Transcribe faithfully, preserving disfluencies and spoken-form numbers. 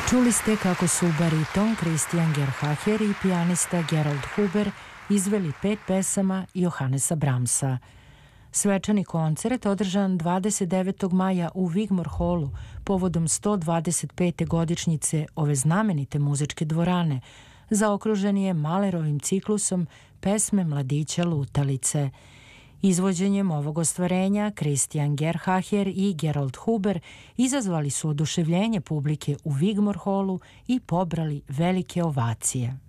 Čuli ste kako su bariton Christian Gerhaher i pijanista Gerold Huber izveli pet pesama Johannesa Brahmsa. Svečani koncert održan dvadeset devetog maja u Wigmore Hallu povodom sto dvadeset pete godišnjice ove znamenite muzičke dvorane zaokružen je Mahlerovim ciklusom pesme mladića lutalice. Izvođenjem ovog ostvarenja Christian Gerhaher i Gerold Huber izazvali su oduševljenje publike u Wigmore Hallu i pobrali velike ovacije.